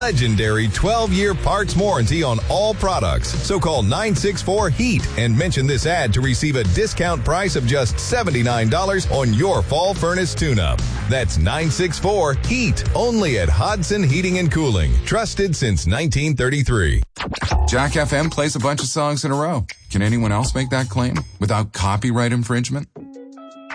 Legendary 12-year parts warranty on all products. So call 964-HEAT and mention this ad to receive a discount price of just $79 on your fall furnace tune-up. That's 964-HEAT, only at Hodson Heating and Cooling. Trusted since 1933. Jack FM plays a bunch of songs in a row. Can anyone else make that claim without copyright infringement?